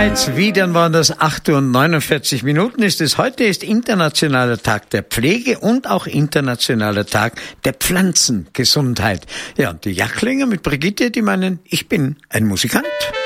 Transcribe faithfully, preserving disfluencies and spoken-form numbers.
Bereits wieder waren das acht Uhr und neunundvierzig Minuten ist es. Heute ist Internationaler Tag der Pflege und auch Internationaler Tag der Pflanzengesundheit. Ja, und die Jachlinger mit Brigitte, die meinen, ich bin ein Musikant.